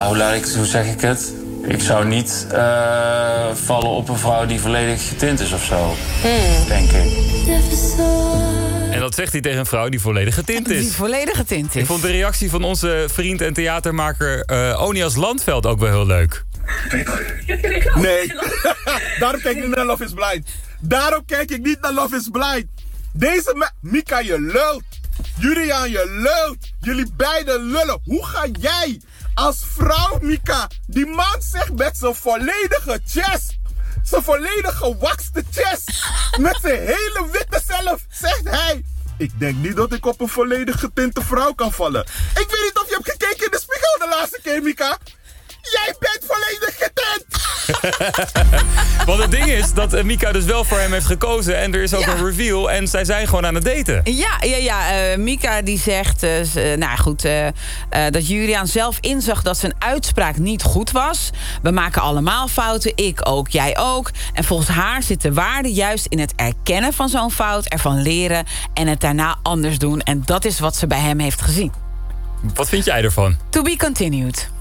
hoe zeg ik het? Ik zou niet vallen op een vrouw die volledig getint is of zo. Denk ik. En dat zegt hij tegen een vrouw die volledig getint is. Die volledig getint is. Ik vond de reactie van onze vriend en theatermaker Onias Landveld ook wel heel leuk. Nee, daarom kijk ik niet naar Love is Blind. Daarom kijk ik niet naar Love is Blind. Mika, je lult. Julian, je lult. Jullie beiden lullen. Hoe ga jij als vrouw, Mika, die man zegt met zijn volledige chest, zijn volledige gewakste chest, met zijn hele witte zelf, zegt hij: ik denk niet dat ik op een volledig getinte vrouw kan vallen. Ik weet niet of je hebt gekeken in de spiegel de laatste keer, Mika. Jij bent volledig getint! Want het ding is dat Mika dus wel voor hem heeft gekozen. En er is ook een reveal. En zij zijn gewoon aan het daten. Ja. Mika die zegt dat Julian zelf inzag dat zijn uitspraak niet goed was. We maken allemaal fouten. Ik ook, jij ook. En volgens haar zit de waarde juist in het erkennen van zo'n fout. Ervan leren en het daarna anders doen. En dat is wat ze bij hem heeft gezien. Wat vind jij ervan? To be continued.